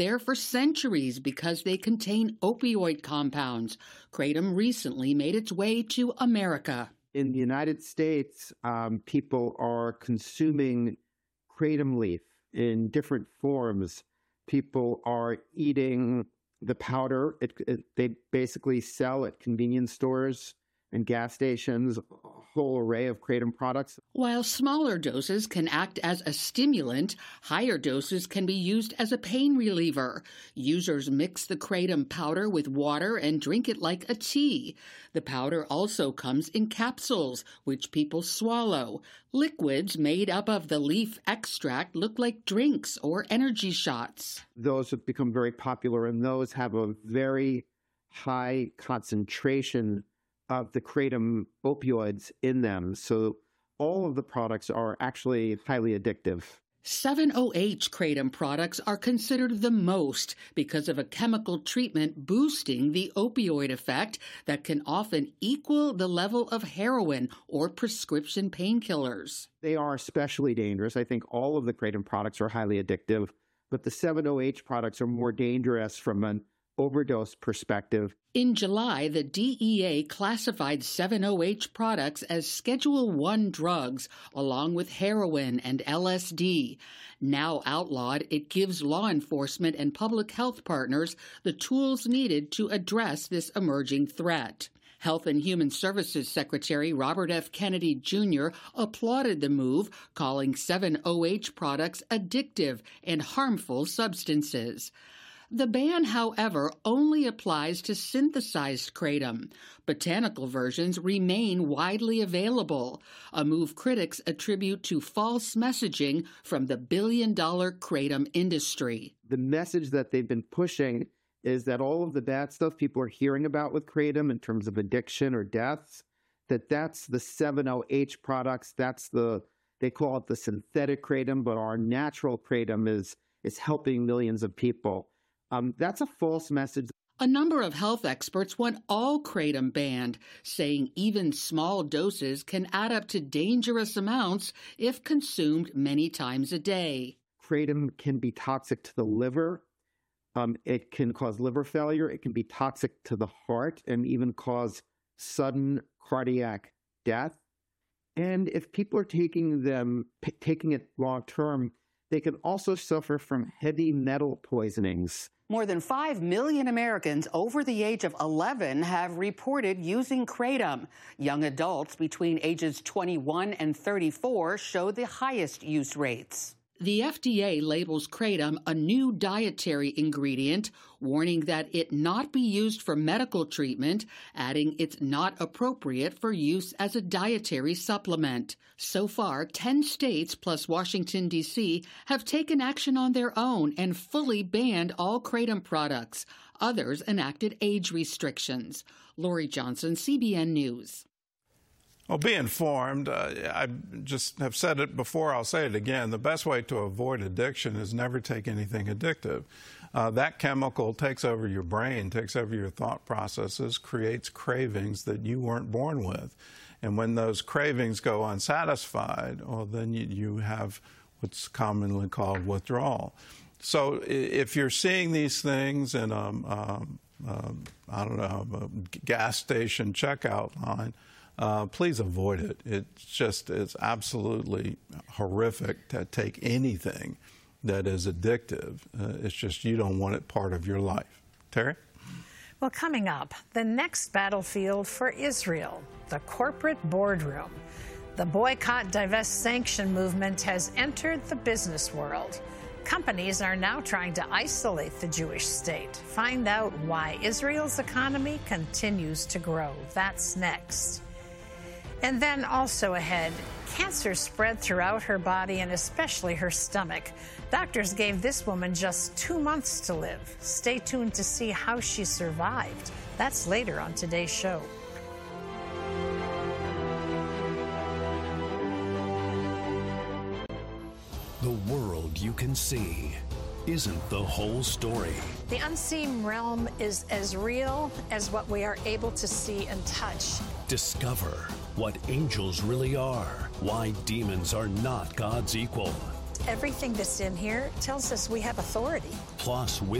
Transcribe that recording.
there for centuries because they contain opioid compounds. Kratom recently made its way to America. In the United States, people are consuming kratom leaf in different forms. People are eating the powder. They basically sell at convenience stores and gas stations a whole array of kratom products. While smaller doses can act as a stimulant, higher doses can be used as a pain reliever. Users mix the kratom powder with water and drink it like a tea. The powder also comes in capsules, which people swallow. Liquids made up of the leaf extract look like drinks or energy shots. Those have become very popular, and those have a very high concentration of the kratom opioids in them. So all of the products are actually highly addictive. 7-OH kratom products are considered the most because of a chemical treatment boosting the opioid effect that can often equal the level of heroin or prescription painkillers. They are especially dangerous. I think all of the kratom products are highly addictive, but the 7-OH products are more dangerous from an overdose perspective. In July, the DEA classified 7-OH products as Schedule I drugs, along with heroin and LSD. Now outlawed, it gives law enforcement and public health partners the tools needed to address this emerging threat. Health and Human Services Secretary Robert F. Kennedy Jr. applauded the move, calling 7-OH products addictive and harmful substances. The ban, however, only applies to synthesized kratom. Botanical versions remain widely available, a move critics attribute to false messaging from the billion-dollar kratom industry. The message that they've been pushing is that all of the bad stuff people are hearing about with kratom in terms of addiction or deaths, that's the 7-OH products, they call it the synthetic kratom, but our natural kratom is helping millions of people. That's a false message. A number of health experts want all kratom banned, saying even small doses can add up to dangerous amounts if consumed many times a day. Kratom can be toxic to the liver. It can cause liver failure. It can be toxic to the heart and even cause sudden cardiac death. And if people are taking it long term, they can also suffer from heavy metal poisonings. More than 5 million Americans over the age of 11 have reported using kratom. Young adults between ages 21 and 34 show the highest use rates. The FDA labels kratom a new dietary ingredient, warning that it not be used for medical treatment, adding it's not appropriate for use as a dietary supplement. So far, 10 states plus Washington, D.C. have taken action on their own and fully banned all kratom products. Others enacted age restrictions. Lori Johnson, CBN News. Well, be informed. I just have said it before, I'll say it again. The best way to avoid addiction is never take anything addictive. That chemical takes over your brain, takes over your thought processes, creates cravings that you weren't born with. And when those cravings go unsatisfied, well, then you have what's commonly called withdrawal. So if you're seeing these things in a gas station checkout line, please avoid it. It's absolutely horrific to take anything that is addictive. It's just you don't want it part of your life. Terry? Well, coming up, the next battlefield for Israel, the corporate boardroom. The boycott, divest, sanction movement has entered the business world. Companies are now trying to isolate the Jewish state. Find out why Israel's economy continues to grow. That's next. And then also ahead, cancer spread throughout her body and especially her stomach. Doctors gave this woman just 2 months to live. Stay tuned to see how she survived. That's later on today's show. The world you can see isn't the whole story. The unseen realm is as real as what we are able to see and touch. Discover what angels really are, why demons are not God's equal. Everything that's in here tells us we have authority. Plus,